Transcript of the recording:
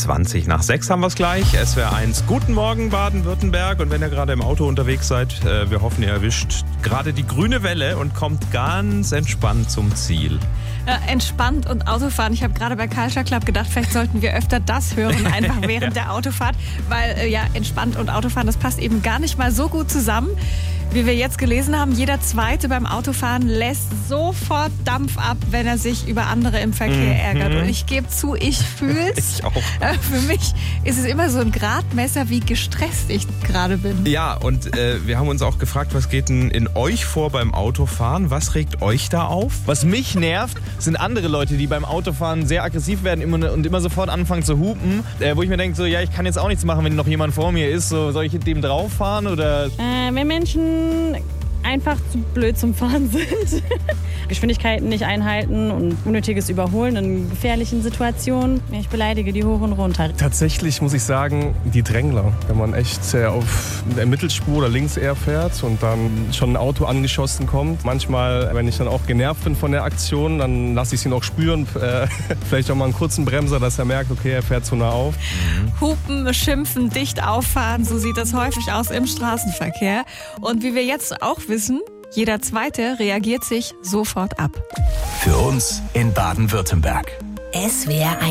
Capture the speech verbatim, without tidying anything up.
zwanzig nach sechs haben wir es gleich. S W R eins, guten Morgen Baden-Württemberg. Und wenn ihr gerade im Auto unterwegs seid, äh, wir hoffen, ihr erwischt gerade die grüne Welle und kommt ganz entspannt zum Ziel. Äh, entspannt und Autofahren. Ich habe gerade bei Culture Club gedacht, vielleicht sollten wir öfter das hören, einfach während ja. der Autofahrt. Weil äh, ja, entspannt und Autofahren, das passt eben gar nicht mal so gut zusammen. Wie wir jetzt gelesen haben, jeder Zweite beim Autofahren lässt sofort Dampf ab, wenn er sich über andere im Verkehr mhm. ärgert. Und ich gebe zu, ich fühle es. Ich auch. Für mich ist es immer so ein Gradmesser, wie gestresst ich gerade bin. Ja, und äh, wir haben uns auch gefragt, was geht denn in euch vor beim Autofahren? Was regt euch da auf? Was mich nervt, sind andere Leute, die beim Autofahren sehr aggressiv werden immer, und immer sofort anfangen zu hupen. Äh, wo ich mir denke, so, ja, ich kann jetzt auch nichts machen, wenn noch jemand vor mir ist. So, soll ich dem drauf fahren oder... Äh, wenn Menschen einfach zu blöd zum Fahren sind. Geschwindigkeiten nicht einhalten und unnötiges Überholen in gefährlichen Situationen. Ich beleidige die hoch und runter. Tatsächlich muss ich sagen, die Drängler. Wenn man echt auf der Mittelspur oder links eher fährt und dann schon ein Auto angeschossen kommt. Manchmal, wenn ich dann auch genervt bin von der Aktion, dann lasse ich ihn auch spüren. Äh, vielleicht auch mal einen kurzen Bremser, dass er merkt, okay, er fährt zu nah auf. Hupen, schimpfen, dicht auffahren, so sieht das häufig aus im Straßenverkehr. Und wie wir jetzt auch wissen, jeder Zweite reagiert sich sofort ab. Für uns in Baden-Württemberg. S W R eins.